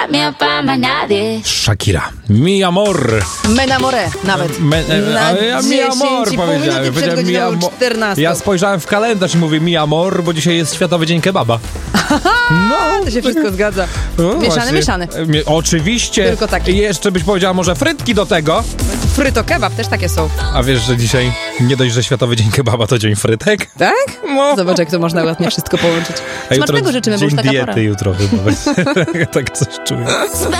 me pa' más nadie. Shakira. Mi amor. Men amore nawet. Mi amor powiedziałem. Powiedziałem mi amor. 14. Ja spojrzałem w kalendarz i mówię mi amor, bo dzisiaj jest Światowy Dzień Kebaba. No, to się wszystko zgadza. Mieszany. Oczywiście. Tylko taki. I jeszcze byś powiedziała może frytki do tego. Fryto kebab też takie są. A wiesz, że dzisiaj nie dość, że Światowy Dzień Kebaba to dzień frytek? Tak? No. Zobacz, jak to można ładnie wszystko połączyć. A jutro Smacznego życzymy, bo dzień już taka diety pora. jutro chyba. Tak coś czuję.